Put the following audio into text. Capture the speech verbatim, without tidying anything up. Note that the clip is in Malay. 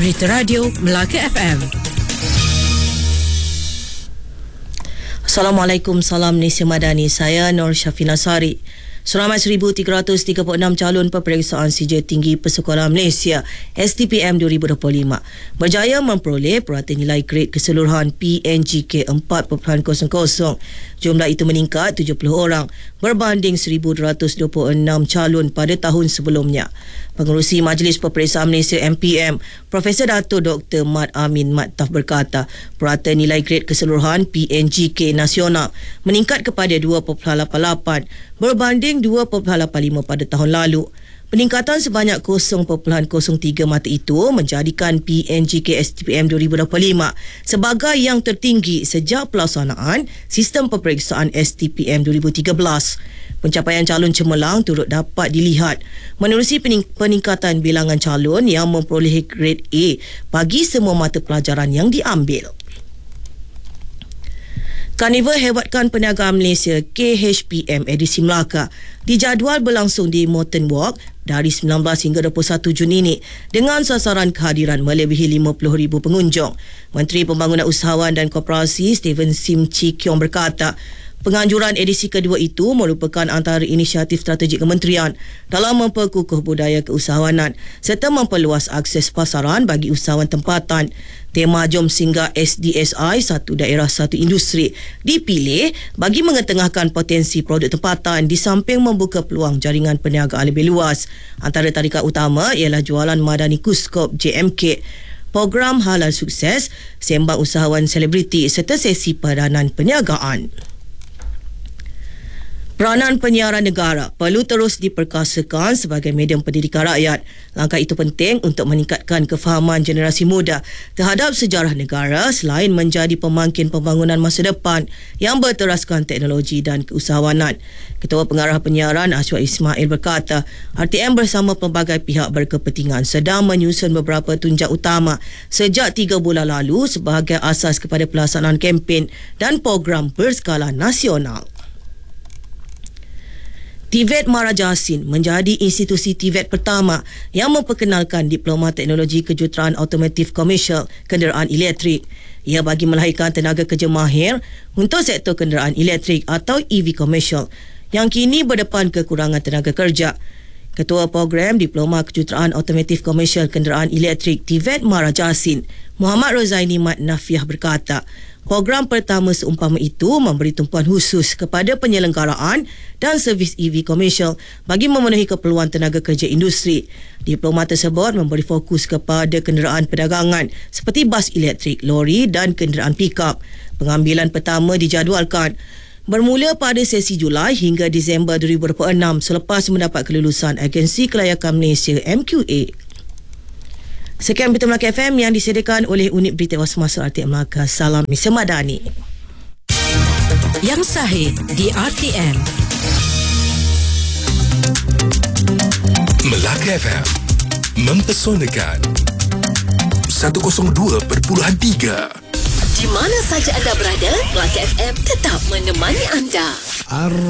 Berita Radio Melaka F M. Assalamualaikum, salam Malaysia Madani. Saya Nur Syafina Sari. Seramai seribu tiga ratus tiga puluh enam calon peperiksaan sijil tinggi persekolahan Malaysia S T P M dua ribu dua puluh lima berjaya memperoleh perhatian nilai grade keseluruhan P N G K empat titik kosong. Jumlah itu meningkat tujuh puluh orang berbanding seribu dua ratus dua puluh enam calon pada tahun sebelumnya. Pengerusi Majlis Peperiksaan Malaysia M P M, Profesor Dato' Doktor Mat Amin Mat Taf berkata, perhatian nilai grade keseluruhan P N G K nasional meningkat kepada dua titik lapan lapan berbanding dua titik lapan lima pada tahun lalu. Peningkatan sebanyak kosong titik kosong tiga mata itu menjadikan P N G K S T P M dua ribu dua puluh lima sebagai yang tertinggi sejak pelaksanaan sistem peperiksaan S T P M dua ribu tiga belas. Pencapaian calon cemerlang turut dapat dilihat menerusi peningkatan bilangan calon yang memperoleh grade A bagi semua mata pelajaran yang diambil. Karnival Hebatkan Perniagaan Malaysia K H P M edisi Melaka dijadual berlangsung di Mountain Walk dari sembilan belas hingga dua puluh satu Jun ini dengan sasaran kehadiran melebihi lima puluh ribu pengunjung. Menteri Pembangunan Usahawan dan Koperasi Stephen Sim Chee Kiong berkata, penganjuran edisi kedua itu merupakan antara inisiatif strategik kementerian dalam memperkukuh budaya keusahawanan serta memperluas akses pasaran bagi usahawan tempatan. Tema Jom Singgah S D S I Satu Daerah Satu Industri dipilih bagi mengetengahkan potensi produk tempatan di samping membuka peluang jaringan perniagaan lebih luas. Antara tarikan utama ialah jualan Madani Kuskop J M K, program halal sukses, sembang usahawan selebriti serta sesi peranan perniagaan. Peranan penyiaran negara perlu terus diperkasakan sebagai medium pendidikan rakyat. Langkah itu penting untuk meningkatkan kefahaman generasi muda terhadap sejarah negara selain menjadi pemangkin pembangunan masa depan yang berteraskan teknologi dan keusahawanan. Ketua Pengarah Penyiaran Ashwat Ismail berkata, R T M bersama pelbagai pihak berkepentingan sedang menyusun beberapa tunjang utama sejak tiga bulan lalu sebagai asas kepada pelaksanaan kempen dan program berskala nasional. T V E T Mara Jasin menjadi institusi T V E T pertama yang memperkenalkan Diploma Teknologi Kejuruteraan Automotif Komersial Kenderaan Elektrik. Ia bagi melahirkan tenaga kerja mahir untuk sektor kenderaan elektrik atau E V komersial yang kini berdepan kekurangan tenaga kerja. Ketua Program Diploma Kejuruteraan Automotif Komersial Kenderaan Elektrik T V E T Mara Jasin, Muhammad Rozaini Mat Nafiah berkata, program pertama seumpama itu memberi tumpuan khusus kepada penyelenggaraan dan servis E V komersial bagi memenuhi keperluan tenaga kerja industri. Diploma tersebut memberi fokus kepada kenderaan perdagangan seperti bas elektrik, lori dan kenderaan pikap. Pengambilan pertama dijadualkan bermula pada sesi Julai hingga Disember dua ribu dua puluh enam selepas mendapat kelulusan Agensi Kelayakan Malaysia M Q A. Sekian Berita Melaka F M yang disediakan oleh Unit Berita Wasmasa R T M Melaka. Salam Malaysia Madani. Yang sahih di R T M. Melaka F M mempesonakan seratus dua perpuluhan tiga. Di mana saja anda berada, Melaka F M tetap menemani anda. Ar